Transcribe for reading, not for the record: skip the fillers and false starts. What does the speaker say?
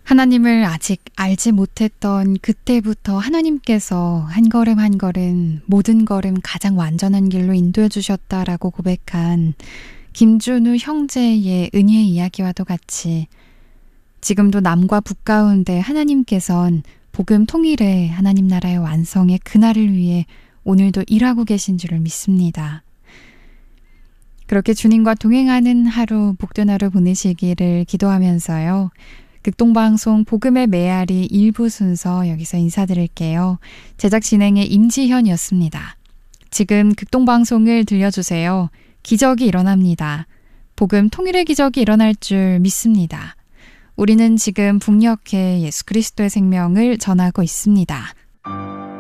하나님을 아직 알지 못했던 그때부터 하나님께서 한 걸음 한 걸음 모든 걸음 가장 완전한 길로 인도해 주셨다라고 고백한 김준우 형제의 은혜의 이야기와도 같이 지금도 남과 북 가운데 하나님께선 복음 통일의 하나님 나라의 완성의 그날을 위해 오늘도 일하고 계신 줄을 믿습니다. 그렇게 주님과 동행하는 하루, 복된 하루 보내시기를 기도하면서요. 극동방송 복음의 메아리 1부 순서 여기서 인사드릴게요. 제작 진행의 임지현이었습니다. 지금 극동방송을 들려주세요. 기적이 일어납니다. 복음 통일의 기적이 일어날 줄 믿습니다. 우리는 지금 북녘에 예수 그리스도의 생명을 전하고 있습니다.